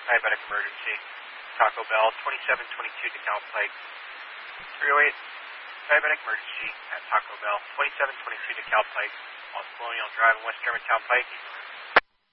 diabetic emergency. Taco Bell, 2722 DeKalb Pike. 308, diabetic emergency at Taco Bell, 2722 DeKalb Pike, on Colonial Drive in West Germantown Pike.